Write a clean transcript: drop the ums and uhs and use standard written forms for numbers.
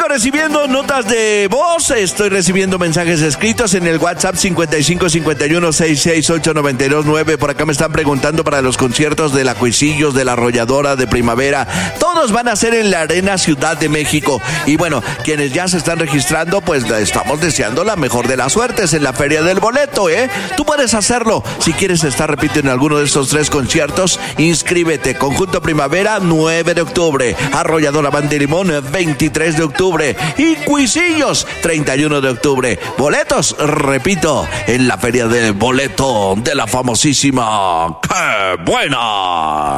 recibiendo notas de voz, estoy recibiendo mensajes escritos en el WhatsApp 5551668929. Por acá me están preguntando para los conciertos de la Cuisillos, de la Arrolladora, de Primavera. Todos van a ser en la Arena Ciudad de México. Y bueno, quienes ya se están registrando, pues estamos deseando la mejor de las suertes en la Feria del Boleto, ¿eh? Tú puedes hacerlo. Si quieres estar, repito, en alguno de estos 3 conciertos, inscríbete. Conjunto Primavera, 9 de octubre. Arrolladora Banda de Limón, 23 de octubre. Y Cuisillos, 31 de octubre. Boletos, repito, en la Feria del Boleto de la famosísima ¡Qué buena!